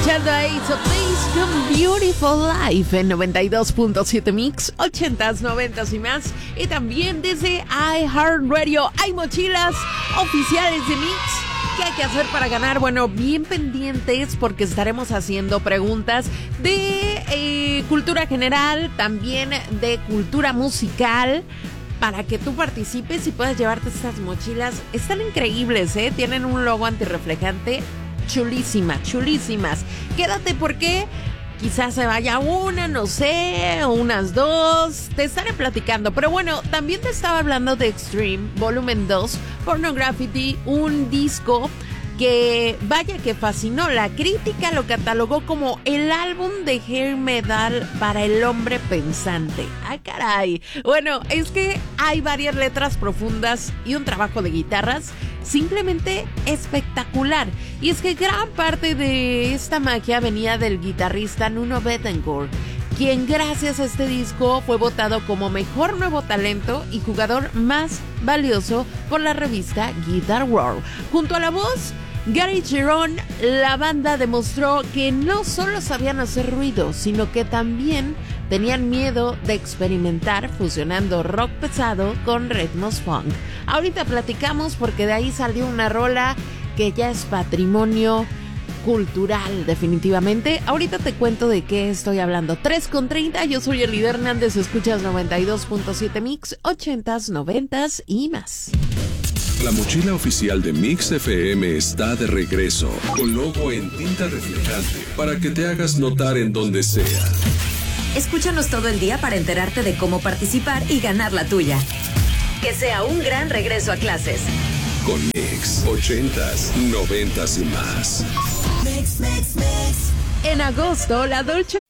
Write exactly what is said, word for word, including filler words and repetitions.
escuchando a Ace of Base con Beautiful Life en noventa y dos punto siete Mix, ochentas, noventas y más. Y también desde iHeartRadio hay mochilas oficiales de Mix. ¿Qué hay que hacer para ganar? Bueno, bien pendientes porque estaremos haciendo preguntas de eh, cultura general, también de cultura musical, para que tú participes y puedas llevarte estas mochilas. Están increíbles, ¿eh? Tienen un logo antirreflejante chulísimas, chulísimas. Quédate porque quizás se vaya una, no sé, unas dos. Te estaré platicando. Pero bueno, también te estaba hablando de Extreme Volumen dos, Pornography, un disco que vaya que fascinó. La crítica lo catalogó como el álbum de hair metal para el hombre pensante. ¡Ah, caray! Bueno, es que hay varias letras profundas y un trabajo de guitarras simplemente espectacular. Y es que gran parte de esta magia venía del guitarrista Nuno Bettencourt, quien gracias a este disco fue votado como mejor nuevo talento y jugador más valioso por la revista Guitar World. Junto a la voz Gary Cherone, la banda demostró que no solo sabían hacer ruido, sino que también tenían miedo de experimentar fusionando rock pesado con ritmos funk. Ahorita platicamos porque de ahí salió una rola que ya es patrimonio cultural, definitivamente. Ahorita te cuento de qué estoy hablando. tres con treinta, yo soy Elida Hernández, escuchas noventa y dos punto siete Mix, ochentas, noventas y más. La mochila oficial de Mix F M está de regreso, con logo en tinta reflejante, para que te hagas notar en donde sea. Escúchanos todo el día para enterarte de cómo participar y ganar la tuya. Que sea un gran regreso a clases. Con Mix, ochentas, noventas y más. Mix, mix, mix. En agosto, la Dolce